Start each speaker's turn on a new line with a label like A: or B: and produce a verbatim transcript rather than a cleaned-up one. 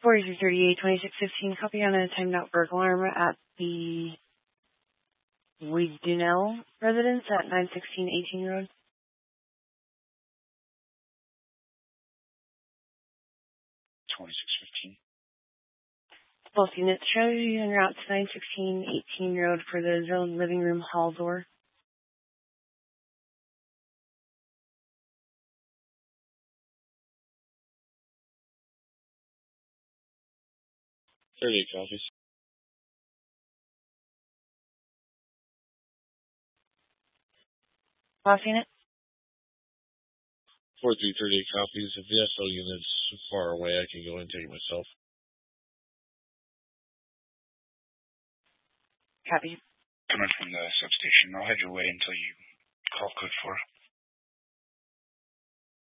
A: forty-three thirty-eight, twenty-six fifteen, copy on a timed out burglar alarm at the Wignell residence at nine sixteen eighteen Road.
B: twenty-six fifteen.
A: Both units show you en route to nine sixteen eighteen Road for the zone living room hall door.
B: thirty-eight copies.
A: Boss unit?
B: forty-three thirty-eight copies. If the S L unit's far away, I can go and take it myself.
A: Copy.
C: Coming from the substation. I'll head your way until you call code four.